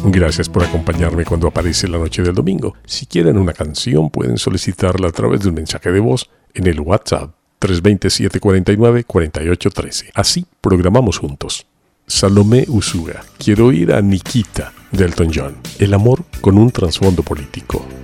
Gracias por acompañarme cuando aparece la noche del domingo. Si quieren una canción, pueden solicitarla a través de un mensaje de voz en el WhatsApp 320-749-4813. Así programamos juntos. Salomé Usuga, quiero ir a Nikita de Elton John. El amor con un trasfondo político.